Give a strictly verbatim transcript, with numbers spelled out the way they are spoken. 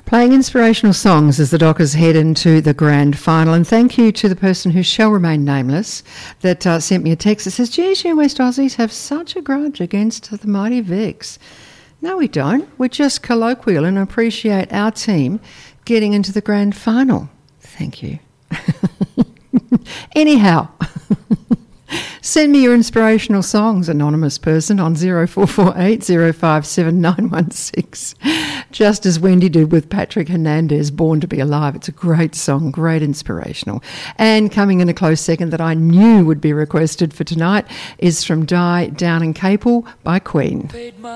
Playing inspirational songs as the Dockers head into the grand final. And thank you to the person who shall remain nameless that uh, sent me a text that says, geez, you West Aussies have such a grudge against the mighty Vics. No, we don't. We're just colloquial and appreciate our team getting into the grand final. Thank you. Anyhow, send me your inspirational songs, anonymous person, on zero four four eight zero five seven nine one six. Just as Wendy did with Patrick Hernandez, Born to be Alive. It's a great song, great inspirational. And coming in a close second that I knew would be requested for tonight is from Die Down in Capel by Queen.